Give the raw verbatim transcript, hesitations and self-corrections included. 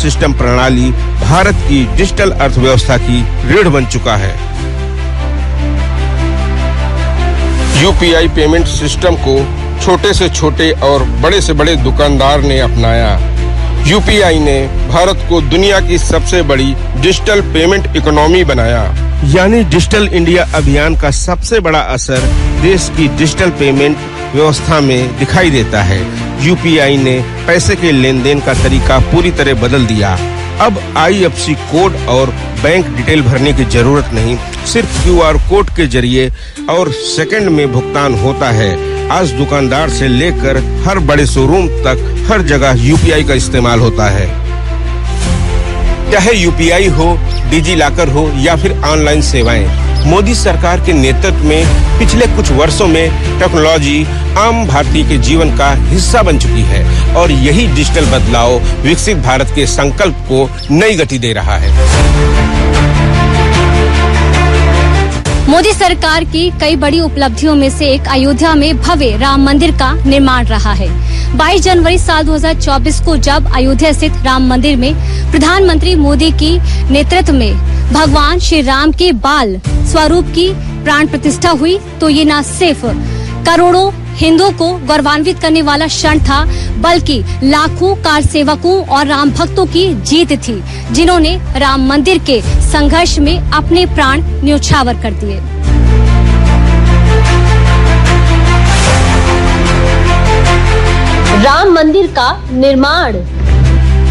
System प्रणाली भारत की digital अर्थव्यवस्था की रीढ़ बन चुका है। यूपीआई पेमेंट सिस्टम को छोटे से छोटे और बड़े से बड़े दुकानदार ने अपनाया। यूपीआई ने भारत को दुनिया की सबसे बड़ी डिजिटल पेमेंट इकोनॉमी बनाया। यानी डिजिटल इंडिया अभियान का सबसे बड़ा असर देश की डिजिटल पेमेंट व्यवस्था में दिखाई देता है। यूपीआई ने पैसे के लेन देन का तरीका पूरी तरह बदल दिया। अब आईएफएससी कोड और बैंक डिटेल भरने की जरूरत नहीं, सिर्फ क्यूआर कोड के जरिए और सेकंड में भुगतान होता है। आज दुकानदार से लेकर हर बड़े शोरूम तक हर जगह यूपीआई का इस्तेमाल होता है। चाहे यूपीआई हो, डिजी लॉकर हो या फिर ऑनलाइन सेवाएं, मोदी सरकार के नेतृत्व में पिछले कुछ वर्षों में टेक्नोलॉजी आम भारतीय के जीवन का हिस्सा बन चुकी है और यही डिजिटल बदलाव विकसित भारत के संकल्प को नई गति दे रहा है। मोदी सरकार की कई बड़ी उपलब्धियों में से एक अयोध्या में भव्य राम मंदिर का निर्माण रहा है। बाईस जनवरी साल दो हज़ार चौबीस को जब अयोध्या स्थित राम मंदिर में प्रधानमंत्री मोदी की नेतृत्व में भगवान श्री राम के बाल स्वरूप की प्राण प्रतिष्ठा हुई, तो ये न सिर्फ करोड़ों हिंदुओं को गौरवान्वित करने वाला क्षण था, बल्कि लाखों कार सेवकों और राम भक्तों की जीत थी, जिन्होंने राम मंदिर के संघर्ष में अपने प्राण न्योछावर कर दिए। राम मंदिर का निर्माण